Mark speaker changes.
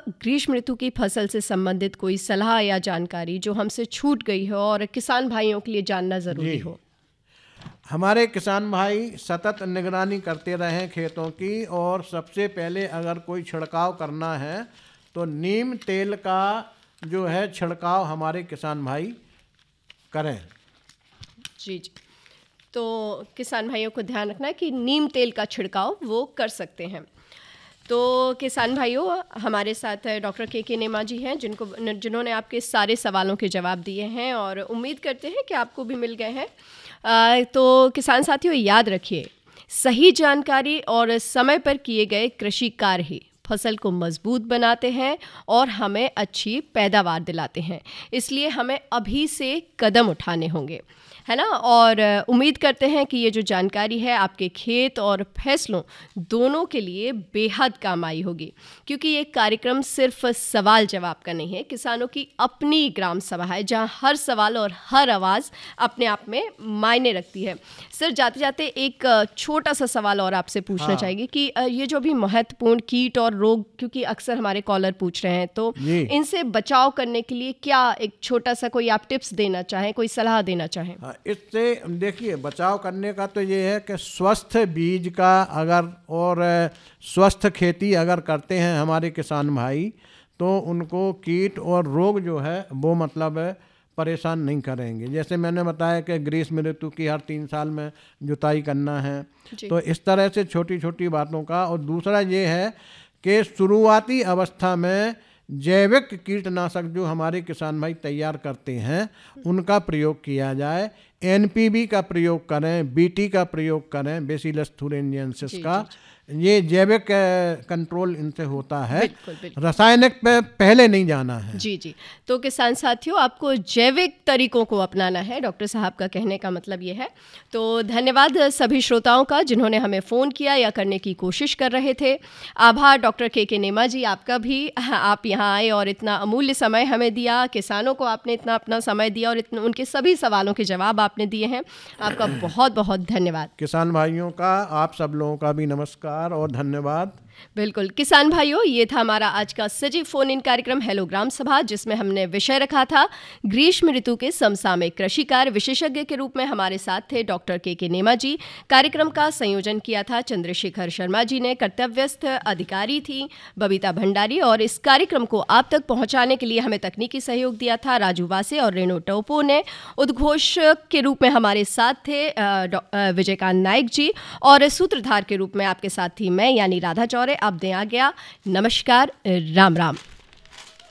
Speaker 1: ग्रीष्म ऋतु की फसल से संबंधित कोई सलाह या जानकारी जो हमसे छूट गई हो और किसान भाइयों के लिए जानना ज़रूरी हो?
Speaker 2: हमारे किसान भाई सतत निगरानी करते रहें खेतों की, और सबसे पहले अगर कोई छिड़काव करना है तो नीम तेल का जो है छिड़काव हमारे किसान भाई करें।
Speaker 1: जी जी, तो किसान भाइयों को ध्यान रखना है कि नीम तेल का छिड़काव वो कर सकते हैं। तो किसान भाइयों, हमारे साथ डॉक्टर के नेमा जी हैं जिन्होंने आपके सारे सवालों के जवाब दिए हैं और उम्मीद करते हैं कि आपको भी मिल गए हैं। तो किसान साथियों, याद रखिए, सही जानकारी और समय पर किए गए कृषि कार्य ही फसल को मजबूत बनाते हैं और हमें अच्छी पैदावार दिलाते हैं। इसलिए हमें अभी से कदम उठाने होंगे, है ना। और उम्मीद करते हैं कि ये जो जानकारी है आपके खेत और फैसलों दोनों के लिए बेहद काम आई होगी, क्योंकि ये कार्यक्रम सिर्फ सवाल जवाब का नहीं है, किसानों की अपनी ग्राम सभा है जहां हर सवाल और हर आवाज़ अपने आप में मायने रखती है। सर, जाते जाते एक छोटा सा सवाल और आपसे पूछना चाहेंगे कि ये जो भी महत्वपूर्ण कीट और रोग, क्योंकि अक्सर हमारे कॉलर पूछ रहे हैं, तो इनसे बचाव करने के लिए क्या एक छोटा सा कोई आप टिप्स देना चाहें, कोई सलाह देना चाहें?
Speaker 2: इससे देखिए, बचाव करने का तो ये है कि स्वस्थ बीज का अगर और स्वस्थ खेती अगर करते हैं हमारे किसान भाई, तो उनको कीट और रोग जो है वो मतलब परेशान नहीं करेंगे। जैसे मैंने बताया कि ग्रीष्म ऋतु की हर 3 साल में जुताई करना है, तो इस तरह से छोटी छोटी बातों का। और दूसरा ये है कि शुरुआती अवस्था में जैविक कीटनाशक जो हमारे किसान भाई तैयार करते हैं उनका प्रयोग किया जाए। एनपीवी का प्रयोग करें, बीटी का प्रयोग करें, बेसिलस थुरिंजिएंसिस का। ये जैविक कंट्रोल इनसे होता है, बिल्कुल। रासायनिक पे पहले नहीं जाना है।
Speaker 1: जी जी, तो किसान साथियों, आपको जैविक तरीकों को अपनाना है, डॉक्टर साहब का कहने का मतलब ये है। तो धन्यवाद सभी श्रोताओं का जिन्होंने हमें फ़ोन किया या करने की कोशिश कर रहे थे। आभार डॉक्टर के नेमा जी, आपका भी। आप यहाँ आए और इतना अमूल्य समय हमें दिया, किसानों को आपने इतना अपना समय दिया और इतने उनके सभी सवालों के जवाब आपने दिए हैं। आपका बहुत बहुत धन्यवाद।
Speaker 2: किसान भाइयों का, आप सब लोगों का भी नमस्कार और धन्यवाद।
Speaker 1: बिल्कुल किसान भाइयों, ये था हमारा आज का सजीव फोन इन कार्यक्रम हेलो ग्राम सभा, जिसमें हमने विषय रखा था ग्रीष्म ऋतु के समसामयिक कृषि कार्य। विशेषज्ञ के रूप में हमारे साथ थे डॉक्टर के नेमा जी। कार्यक्रम का संयोजन किया था चंद्रशेखर शर्मा जी ने। कर्तव्यस्थ अधिकारी थी बबीता भंडारी, और इस कार्यक्रम को आप तक पहुंचाने के लिए हमें तकनीकी सहयोग दिया था राजू वासे और रेणु टोपो ने। उद्घोषक के रूप में हमारे साथ थे विजयकांत नायक जी, और सूत्रधार के रूप में आपके साथ थी मैं यानी राधा चौरे। अब दें आ गया। नमस्कार, राम राम।